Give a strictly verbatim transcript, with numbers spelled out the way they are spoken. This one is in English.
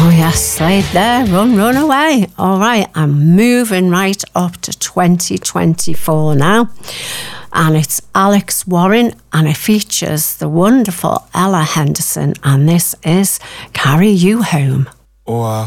Oh yes, Slade there, Run, Run Away. All right, I'm moving right up to twenty twenty-four now. And it's Alex Warren, and it features the wonderful Ella Henderson, and this is Carry You Home. Oh,